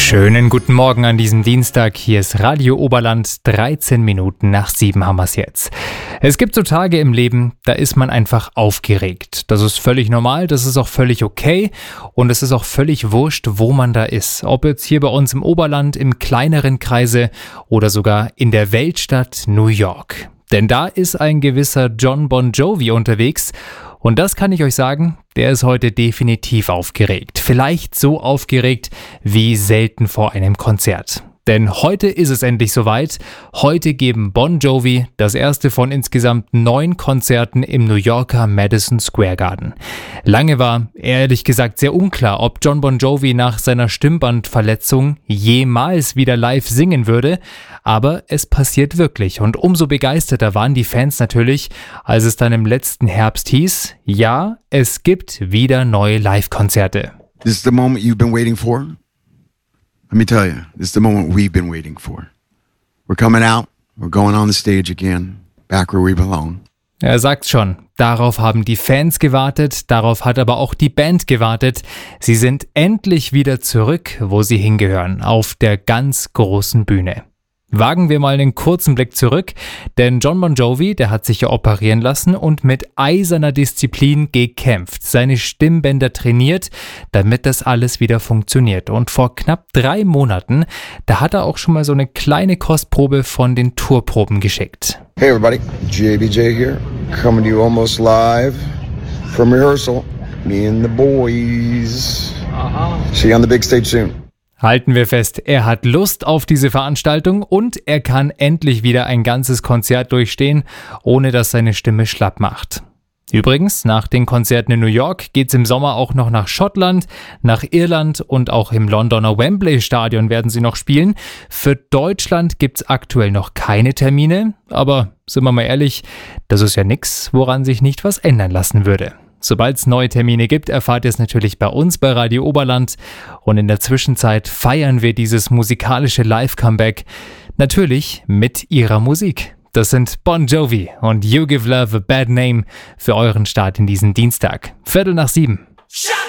Schönen guten Morgen an diesem Dienstag. Hier ist Radio Oberland. 13 Minuten nach 7 haben wir es jetzt. Es gibt so Tage im Leben, da ist man einfach aufgeregt. Das ist völlig normal, das ist auch völlig okay und es ist auch völlig wurscht, wo man da ist. Ob jetzt hier bei uns im Oberland, im kleineren Kreise oder sogar in der Weltstadt New York. Denn da ist ein gewisser Jon Bon Jovi unterwegs. Und das kann ich euch sagen, der ist heute definitiv aufgeregt. Vielleicht so aufgeregt wie selten vor einem Konzert. Denn heute ist es endlich soweit. Heute geben Bon Jovi das erste von insgesamt 9 Konzerten im New Yorker Madison Square Garden. Lange war ehrlich gesagt sehr unklar, ob Jon Bon Jovi nach seiner Stimmbandverletzung jemals wieder live singen würde. Aber es passiert wirklich und umso begeisterter waren die Fans natürlich, als es dann im letzten Herbst hieß, ja, es gibt wieder neue Live-Konzerte. This is the moment you've been waiting for? Let me tell you, this is the moment we've been waiting for. We're coming out, we're going on the stage again, back where we belong. Er sagt schon, darauf haben die Fans gewartet, darauf hat aber auch die Band gewartet. Sie sind endlich wieder zurück, wo sie hingehören, auf der ganz großen Bühne. Wagen wir mal einen kurzen Blick zurück, denn Jon Bon Jovi, der hat sich ja operieren lassen und mit eiserner Disziplin gekämpft, seine Stimmbänder trainiert, damit das alles wieder funktioniert. Und vor knapp 3 Monaten, da hat er auch schon mal so eine kleine Kostprobe von den Tourproben geschickt. Hey everybody, JBJ here, coming to you almost live from rehearsal. Me and the boys. See you on the big stage soon. Halten wir fest, er hat Lust auf diese Veranstaltung und er kann endlich wieder ein ganzes Konzert durchstehen, ohne dass seine Stimme schlapp macht. Übrigens, nach den Konzerten in New York geht's im Sommer auch noch nach Schottland, nach Irland und auch im Londoner Wembley Stadion werden sie noch spielen. Für Deutschland gibt's aktuell noch keine Termine, aber sind wir mal ehrlich, das ist ja nix, woran sich nicht was ändern lassen würde. Sobald es neue Termine gibt, erfahrt ihr es natürlich bei uns bei Radio Oberland. Und in der Zwischenzeit feiern wir dieses musikalische Live-Comeback natürlich mit ihrer Musik. Das sind Bon Jovi und You Give Love a Bad Name für euren Start in diesen Dienstag. 6:15.